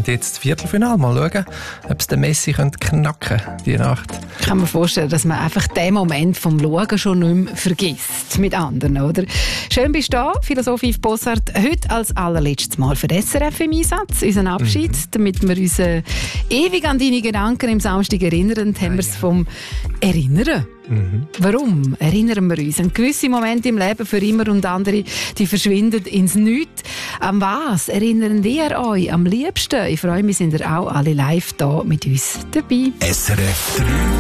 und jetzt Viertelfinale. Mal schauen, ob es den Messi knacken könnte, die Nacht. Ich kann mir vorstellen, dass man einfach den Moment vom Schauen schon nicht mehr vergisst mit anderen, oder? Schön bist du da, Philosoph Yves Bossart. Heute als allerletztes Mal für SRF im Einsatz. Unseren Abschied, damit wir uns ewig an deine Gedanken im Samstag erinnern, haben wir es vom Erinnern. Warum erinnern wir uns an gewisse Momente im Leben für immer und andere, die verschwinden ins Nichts? An was erinnern ihr euch am liebsten? Ich freue mich, sind ihr auch alle live da mit uns dabei. SRF 3